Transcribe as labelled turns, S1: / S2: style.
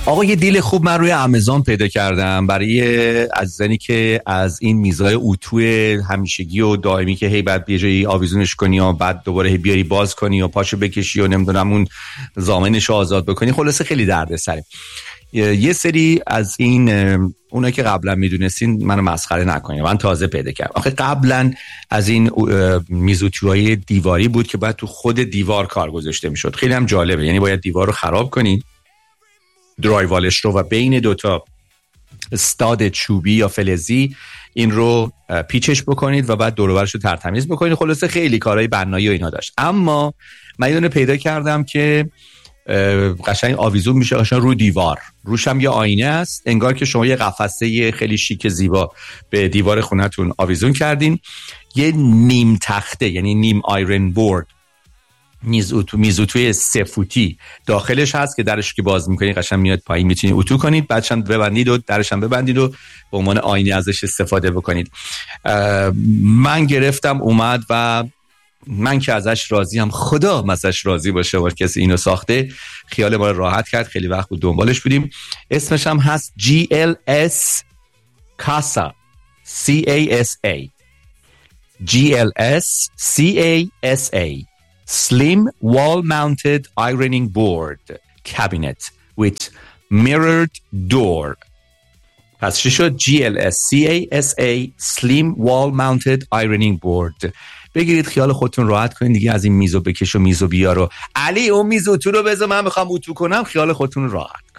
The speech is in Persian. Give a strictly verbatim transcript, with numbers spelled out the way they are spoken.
S1: آقا یه دیل خوب من روی آمازون پیدا کردم برای عزیزانی که از این میزای اتو همیشگی و دائمی که هی بعد یه جایی آویزونش کنی و بعد دوباره هی بیاری باز کنی و پاشو بکشی و نمیدونم اون زامنش رو آزاد بکنی، خلاصه خیلی دردسره. یه سری از این اونایی که قبلا میدونستین منو مسخره نکنید، من تازه پیدا کردم. آخه قبلا از این میزوتوهای دیواری بود که بعد تو خود دیوار کار گذاشته میشد. خیلی هم جالبه، یعنی باید دیوار رو خراب کنین، درایوالش رو و بین دوتا استاد چوبی یا فلزی این رو پیچش بکنید و بعد دور و برش رو ترتمیز بکنید. خلاصه خیلی کارهای بنایی و اینا داشت. اما من یه دونه پیدا کردم که قشنگ آویزون میشه قشنگ رو دیوار، روش هم یه آینه است، انگار که شما یه قفسه خیلی شیک زیبا به دیوار خونتون آویزون کردین. یه نیم تخته، یعنی نیم آیرن بورد، میزوتو میزوتوی سه فوتی داخلش هست که درش که باز میکنید قشنگ میاد پایین، میتونید اتو کنید، بعدش هم ببندید و درش هم ببندید و به عنوان آینه ازش استفاده بکنید. من گرفتم اومد و من که ازش راضیم، خدا ازش راضی باشه و کسی اینو ساخته، خیال ما رو راحت کرد. خیلی وقت بود دنبالش بودیم. اسمش هم هست جی ال اس کاسا، C A S A G L S C A S A Slim wall-mounted ironing board cabinet with mirrored door. پس چی شد؟ جی ال اس C A S A Slim wall-mounted ironing board. بگیرید خیال خودتون راحت کنید دیگه، از این میزو بکش و میزو بیار و علی اون میزو تو رو بذار من میخوام اتو کنم، خیال خودتون راحت.